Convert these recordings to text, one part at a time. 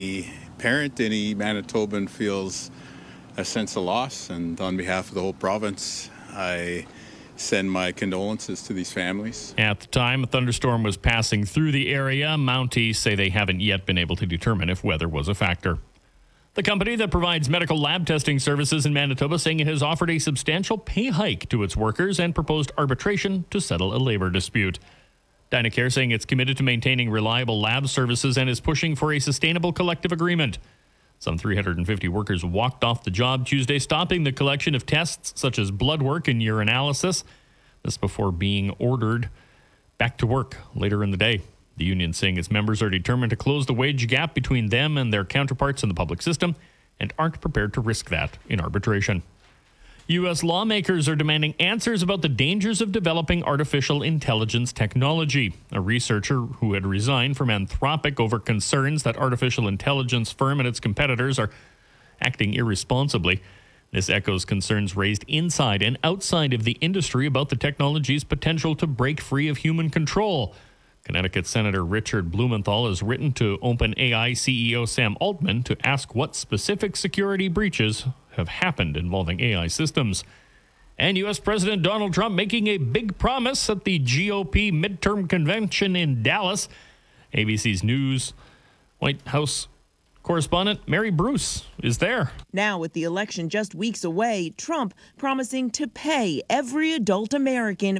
The parent, any Manitoban, feels a sense of loss, and on behalf of the whole province, I send my condolences to these families. At the time, a thunderstorm was passing through the area. Mounties say they haven't yet been able to determine if weather was a factor. The company that provides medical lab testing services in Manitoba saying it has offered a substantial pay hike to its workers and proposed arbitration to settle a labor dispute. Dynacare saying it's committed to maintaining reliable lab services and is pushing for a sustainable collective agreement. Some 350 workers walked off the job Tuesday, stopping the collection of tests such as blood work and urinalysis. This before being ordered back to work later in the day. The union saying its members are determined to close the wage gap between them and their counterparts in the public system and aren't prepared to risk that in arbitration. U.S. lawmakers are demanding answers about the dangers of developing artificial intelligence technology. A researcher who had resigned from Anthropic over concerns that artificial intelligence firm and its competitors are acting irresponsibly. This echoes concerns raised inside and outside of the industry about the technology's potential to break free of human control. Connecticut Senator Richard Blumenthal has written to OpenAI CEO Sam Altman to ask what specific security breaches have happened involving AI systems. And U.S. President Donald Trump making a big promise at the GOP midterm convention in Dallas. ABC's News White House correspondent Mary Bruce is there. Now, with the election just weeks away, Trump promising to pay every adult American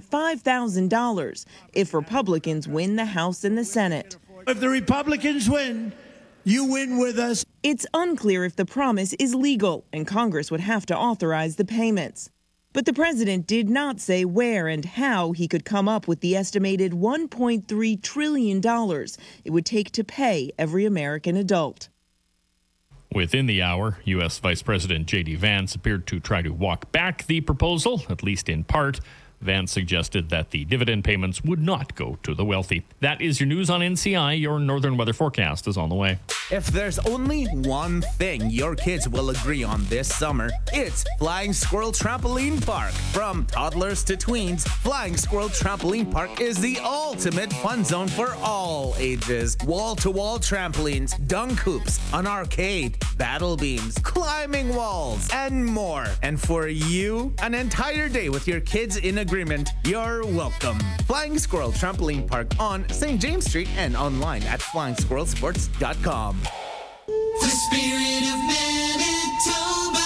$5,000 if Republicans win the House and the Senate. If the Republicans win, you win with us. It's unclear if the promise is legal, and Congress would have to authorize the payments. But the president did not say where and how he could come up with the estimated $1.3 trillion it would take to pay every American adult. Within the hour, U.S. Vice President J.D. Vance appeared to try to walk back the proposal, at least in part. Vance suggested that the dividend payments would not go to the wealthy. That is your news on NCI. Your Northern Weather Forecast is on the way. If there's only one thing your kids will agree on this summer, it's Flying Squirrel Trampoline Park. From toddlers to tweens, Flying Squirrel Trampoline Park is the ultimate fun zone for all ages. Wall-to-wall trampolines, dunk hoops, an arcade, battle beams, climbing walls, and more. And for you, an entire day with your kids in agreement, you're welcome. Flying Squirrel Trampoline Park on St. James Street and online at flyingsquirrelsports.com. The spirit of Manitoba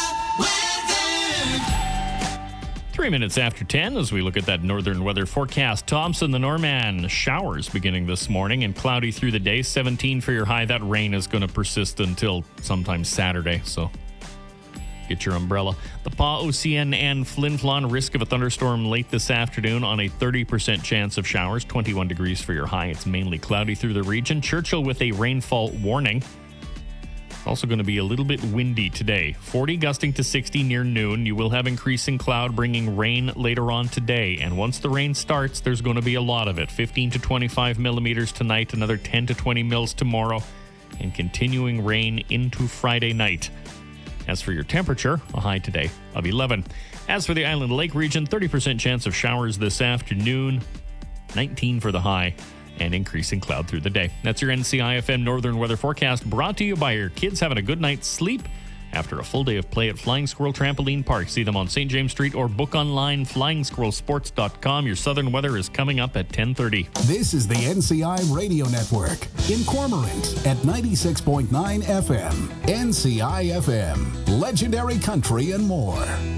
weather. 3 minutes after 10 as we look at that Northern Weather Forecast. Thompson, the Norman, showers beginning this morning and cloudy through the day. 17 for your high. That rain is going to persist until sometime Saturday, so get your umbrella. The Pas-Océan and Flin Flon, risk of a thunderstorm late this afternoon on a 30% chance of showers. 21 degrees for your high. It's mainly cloudy through the region. Churchill with a rainfall warning. Also going to be a little bit windy today. 40 gusting to 60 near noon. You will have increasing cloud bringing rain later on today. And once the rain starts, there's going to be a lot of it. 15 to 25 millimeters tonight, another 10 to 20 mils tomorrow, and continuing rain into Friday night. As for your temperature, a high today of 11. As for the Island Lake region, 30% chance of showers this afternoon, 19 for the high, and increasing cloud through the day. That's your NCIFM Northern Weather Forecast, brought to you by your kids having a good night's sleep after a full day of play at Flying Squirrel Trampoline Park. See them on St. James Street or book online, flyingsquirrelsports.com. Your southern weather is coming up at 10:30. This is the NCI Radio Network in Cormorant at 96.9 FM. NCI FM, legendary country and more.